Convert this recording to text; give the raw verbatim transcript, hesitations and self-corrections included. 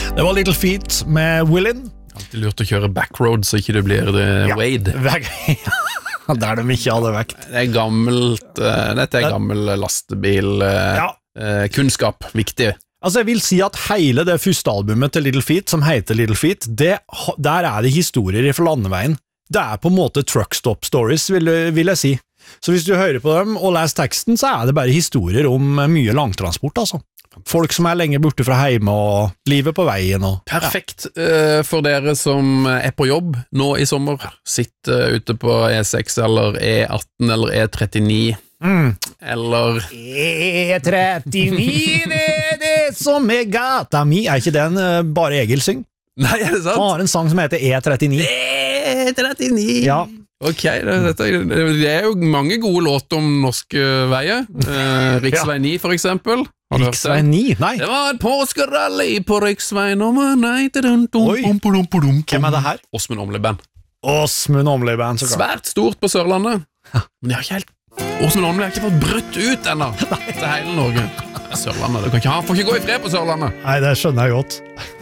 Det var Little Feat med Willin. Alltid lurt å kjøre backroad så ikke det blir det Ja. Wade. Der de ikke hadde vekt. Det er gammelt, uh, dette er gammel lastebil uh, Ja. uh, kunnskap, viktig. Altså jeg vil si at hele det første albumet til Little Feat, som heter Little Feat, det, der er det historier fra landeveien. Det er på en måte truckstop stories, vil, vil jeg si. Så hvis du hører på dem og leser teksten, så er det bare historier om mye langtransport, altså. Folk som er lenge borte fra hjemme og livet på veien. Og, Perfekt uh, for dere som er på jobb nå i sommer. Sitter ute på E seks eller E atten eller E trettini. Mm. Eller E trettini, det er det som er gata mi. Er ikke den uh, bare Egil syng? Nei, er det sant? Han har en sang som heter E trettini. E trettini. Ja. Ok, det, dette, det er jo mange gode låter om norske veier. Eh, Riksvei ni for eksempel. Riksvei ni? Nei. Det var et påskerally på Riksvei nummer nei. Oi. Hvem er det her? Åsmund Åmli Band. Åsmund Åmli Band, så klart. Svært stort på Sørlandet. Men de har ikke helt Åsmund Åmli har ikke fått brutt ut ennå til hele Norge. Sørlandet, du kan ikke ha, får ikke gå i fred på Sørlandet. Nei, det skjønner jeg godt.